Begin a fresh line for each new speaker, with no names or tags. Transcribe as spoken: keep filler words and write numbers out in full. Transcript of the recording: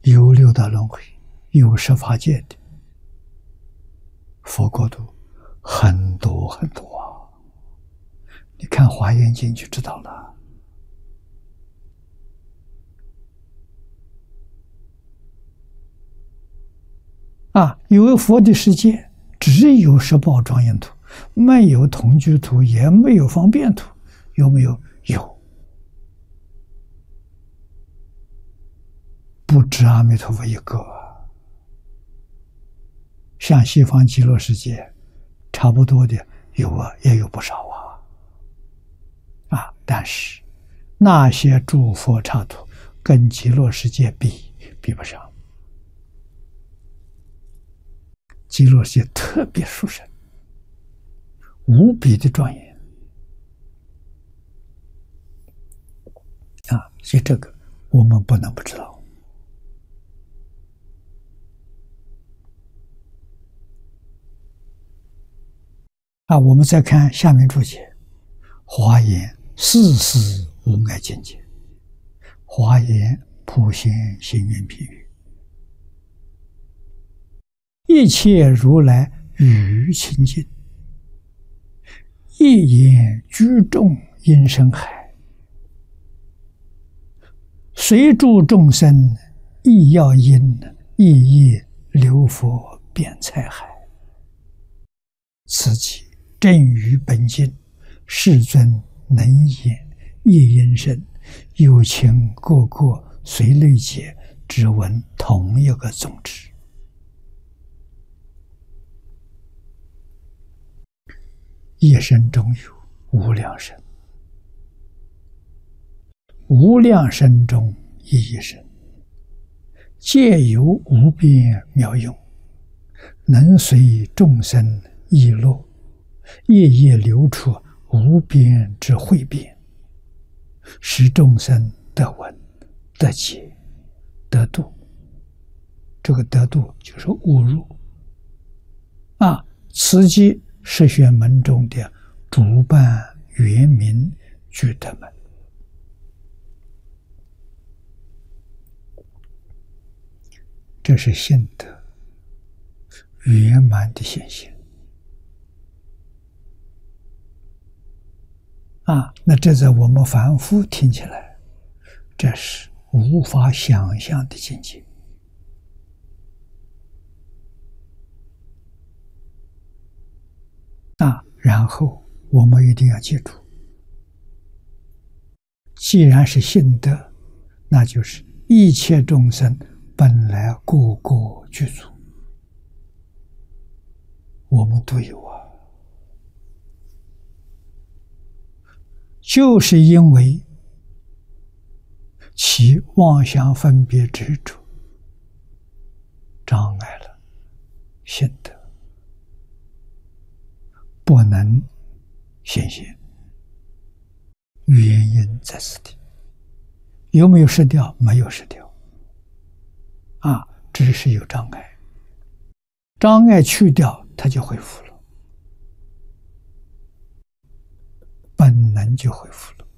有六道轮回，有十法界的佛国土很多很多啊！你看《华严经》就知道了。啊，有佛的世界只有十宝庄严土，没有同居土，也没有方便土，有没有？有。不止阿弥陀佛一个，像西方极乐世界差不多的有啊，也有不少啊。啊，但是那些诸佛刹土跟极乐世界比，比不上。极乐世界特别殊胜，无比的庄严啊！所以这个我们不能不知道。啊，我们再看下面注解：华严事事无碍境界，华严普贤行愿品语，一切如来语清净，一言居众因声海，随诸众生亦要因，亦亦流佛遍财海。此即正语本经，世尊能言一音声，有情个个随类解，只闻同一个宗旨。一生中有无量生，无量生中一一生，皆有无边妙用，能随众生意乐，夜夜流出无边之慧变，使众生得闻、得解、得度。这个得度就是悟入啊！此即十玄门中的主办圆明具德门。这是性德圆满的显现啊！那这在我们凡夫听起来，这是无法想象的境界啊！然后我们一定要记住，既然是性德，那就是一切众生本来个个具足，我们都有啊。就是因为其妄想分别执着障碍了性德，不能显现，原因在此地。有没有失掉？没有失掉啊，只是有障碍，障碍去掉，它就恢复了，本能就恢复了。